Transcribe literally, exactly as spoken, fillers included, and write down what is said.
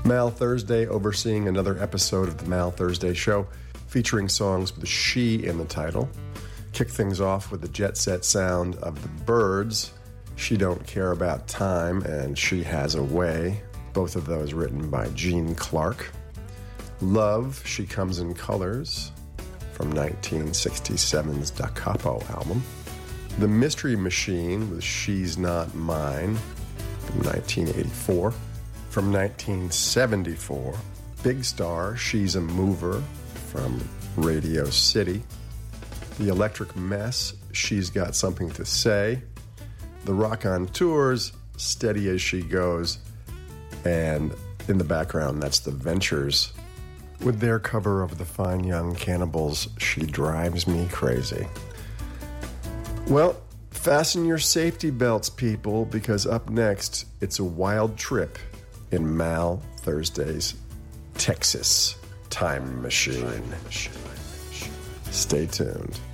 Mal Thursday overseeing another episode of the Mal Thursday Show, featuring songs with she in the title. Kick things off with the jet set sound of the Byrds, She Don't Care About Time and She Has a Way, both of those written by Gene Clark. Love, She Comes in Colors, from nineteen sixty-seven's Da Capo album. The Mystery Machine with She's Not Mine, from nineteen eighty-four. From nineteen seventy-four, Big Star, She's a Mover, from Radio City. The Electric Mess, She's Got Something to Say. The Rock on Tours, Steady as She Goes. And in the background, that's the Ventures with their cover of the Fine Young Cannibals, She Drives Me Crazy. Well, fasten your safety belts, people, because up next, it's a wild trip in Mal Thursday's Texas Time Machine. Stay tuned.